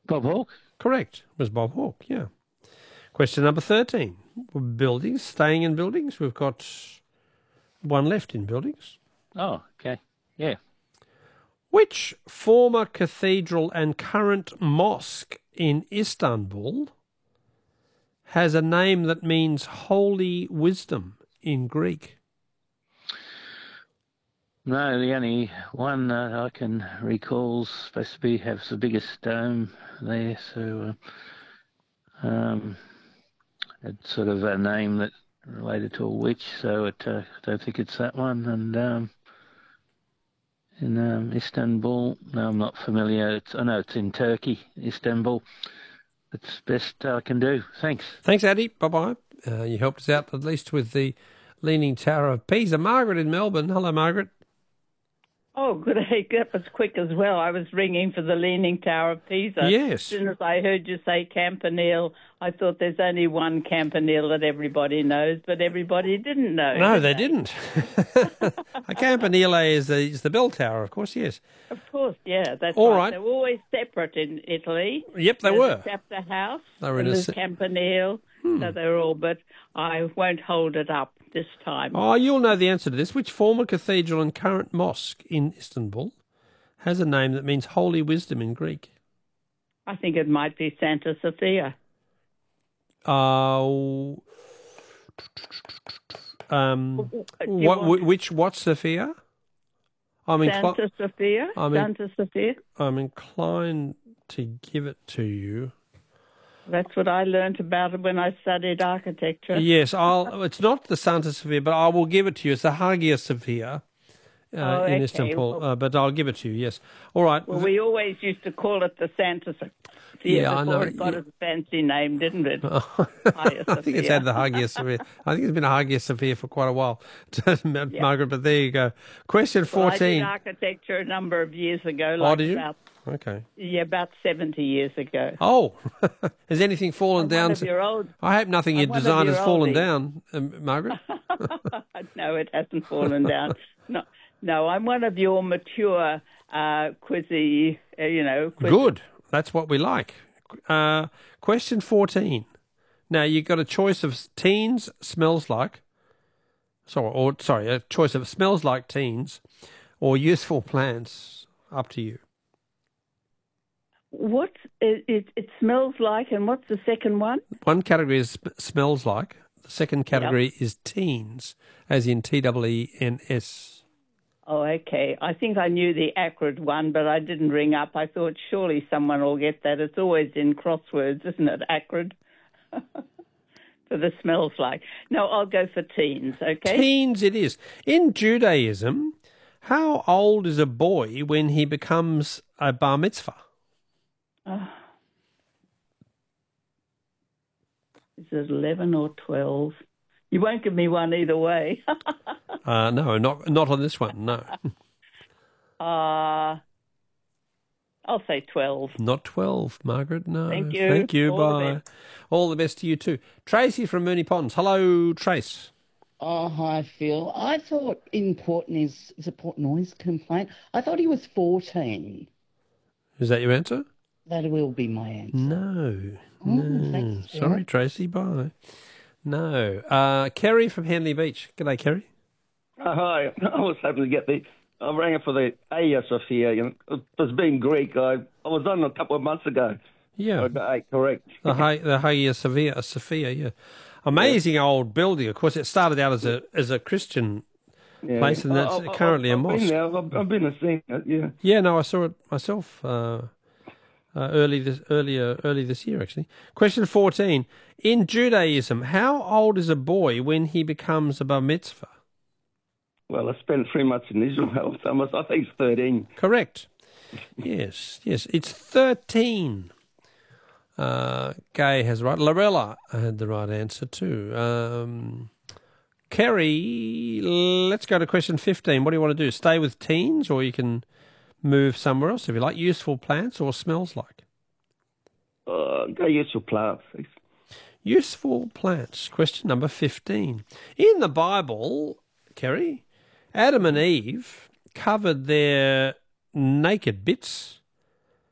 Bob Hawke? Correct. It was Bob Hawke, yeah. Question number 13. Buildings, staying in buildings. We've got one left in buildings. Oh, okay. Yeah. Which former cathedral and current mosque in Istanbul has a name that means holy wisdom in Greek? No, the only one I can recall is supposed to have the biggest dome there, so it's sort of a name that related to a witch, so I don't think it's that one. And in Istanbul, no, I'm not familiar. I know it's in Turkey, Istanbul. It's best I can do. Thanks. Thanks, Addy. Bye-bye. You helped us out at least with the Leaning Tower of Pisa. Margaret in Melbourne. Hello, Margaret. Oh, good day. That was quick as well. I was ringing for the Leaning Tower of Pisa. Yes. As soon as I heard you say Campanile, I thought there's only one Campanile that everybody knows, but everybody didn't know. No, they didn't. A Campanile is the bell tower, of course, yes. Of course, yeah, that's All right. right. They were always separate in Italy. Yep, they There's were. The chapter house, They were in and a there's Campanile, so they were all, but I won't hold it up this time. Oh, you'll know the answer to this. Which former cathedral and current mosque in Istanbul has a name that means holy wisdom in Greek? I think it might be Santa Sophia. What Sophia? Santa Sophia? Santa Sophia? I'm inclined to give it to you. That's what I learnt about it when I studied architecture. Yes, it's not the Santa Sophia, but I will give it to you. It's the Hagia Sophia in Istanbul, but I'll give it to you, yes. All right. Well, we always used to call it the Santa Sophia before it got a fancy name, didn't it? I think it's had the Hagia Sophia. I think it's been a Hagia Sophia for quite a while, Margaret, but there you go. Question 14. I did architecture a number of years ago. Did you? Okay. Yeah, about 70 years ago. Oh, has anything fallen down? I hope nothing you designed has fallen down, Margaret. No, it hasn't fallen down. No, I'm one of your mature, quizzy, Good. That's what we like. Question 14. Now, you've got a choice of teens, smells like. A choice of smells like teens or useful plants. Up to you. What it smells like, and what's the second one? One category is smells like. The second category is teens, as in T-E-E-N-S. Oh, okay. I think I knew the acrid one, but I didn't ring up. I thought surely someone will get that. It's always in crosswords, isn't it, acrid? For the smells like. No, I'll go for teens, okay? Teens it is. In Judaism, how old is a boy when he becomes a bar mitzvah? Is it 11 or 12? You won't give me one either way. No, not on this one, no. I'll say 12. Not 12, Margaret, no. Thank you. Thank you, bye. All the best to you too. Tracy from Moonee Ponds. Hello, Trace. Oh, hi, Phil. I thought in is it Port Noise complaint? I thought he was 14. Is that your answer? That will be my answer. No. Thanks, sorry, Tracy, bye. No. Kerry from Henley Beach. G'day, Kerry. Hi. I was hoping to get I rang for the Hagia Sophia. It was being Greek. I was on a couple of months ago. Yeah. Okay, correct. The Hagia Sophia, yeah. Amazing old building. Of course, it started out as a Christian place, and that's currently a mosque. I've been to see it, yeah. Yeah, no, I saw it myself early this year, actually. Question 14. In Judaism, how old is a boy when he becomes a bar mitzvah? Well, I spent 3 months in Israel, so I think it's 13. Correct. Yes, it's 13. Gay has right. Lorella had the right answer too. Kerry, let's go to question 15. What do you want to do? Stay with teens, or you can move somewhere else if you like. Useful plants or smells like? Go useful plants. Useful plants. Question number 15. In the Bible, Kerry, Adam and Eve covered their naked bits